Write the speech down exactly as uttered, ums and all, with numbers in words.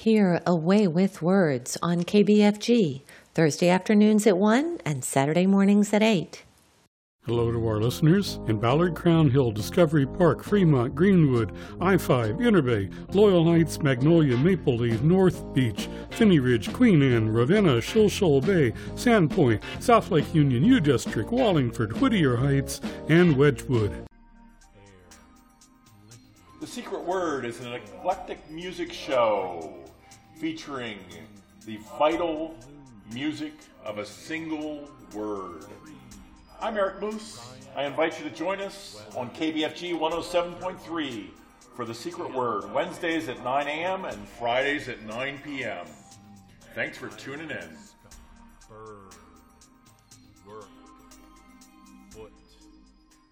Hear A Way with Words on K B F G, Thursday afternoons at one and Saturday mornings at eight. Hello to our listeners in Ballard, Crown Hill, Discovery Park, Fremont, Greenwood, I five, Interbay, Loyal Heights, Magnolia, Maple Leaf, North Beach, Finney Ridge, Queen Anne, Ravenna, Shoal Shoal Bay, Sandpoint, South Lake Union, U District, Wallingford, Whittier Heights, and Wedgwood. The Secret Word is an eclectic music show featuring the vital music of a single word. I'm Eric Moose. I invite you to join us on K B F G one oh seven point three for The Secret Word, Wednesdays at nine a.m. and Fridays at nine p.m. Thanks for tuning in.